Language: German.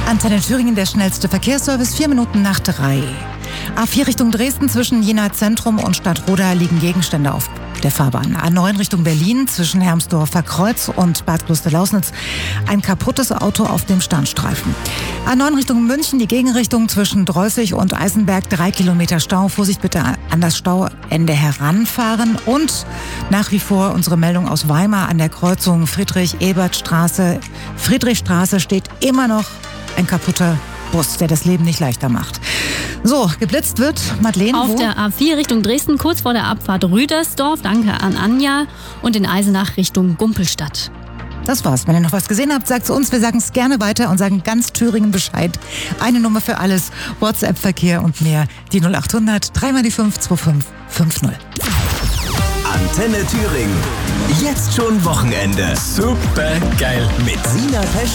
Antenne Thüringen, der schnellste Verkehrsservice, 4 Minuten nach 3. A4 Richtung Dresden zwischen Jena Zentrum und Stadtroda liegen Gegenstände auf der Fahrbahn. A9 Richtung Berlin zwischen Hermsdorfer Kreuz und Bad Kloster-Lausnitz ein kaputtes Auto auf dem Standstreifen. A9 Richtung München, die Gegenrichtung zwischen Dreußig und Eisenberg, 3 Kilometer Stau. Vorsicht bitte an das Stauende heranfahren. Und nach wie vor unsere Meldung aus Weimar an der Kreuzung Friedrich-Ebert-Straße. Friedrichstraße steht immer noch ein kaputter Bus, der das Leben nicht leichter macht. So, geblitzt wird Madeleine auf der A4 Richtung Dresden, kurz vor der Abfahrt Rüdersdorf. Danke an Anja. Und in Eisenach Richtung Gumpelstadt. Das war's. Wenn ihr noch was gesehen habt, sagt's uns. Wir sagen es gerne weiter und sagen ganz Thüringen Bescheid. Eine Nummer für alles. WhatsApp-Verkehr und mehr. Die 0800 3 mal die 5 25 50. Antenne Thüringen. Jetzt schon Wochenende. Super geil. Mit Sina Pesch